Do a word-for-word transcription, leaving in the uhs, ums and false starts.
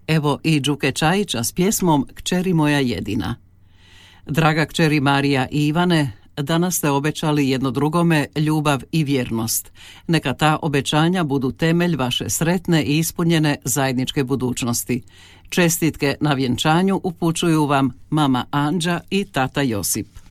Evo i Đuke Čajića s pjesmom Kćeri moja jedina. Draga kćeri Marija i Ivane, danas ste obećali jedno drugome ljubav i vjernost. Neka ta obećanja budu temelj vaše sretne i ispunjene zajedničke budućnosti. Čestitke na vjenčanju upućuju vam mama Anđa i tata Josip.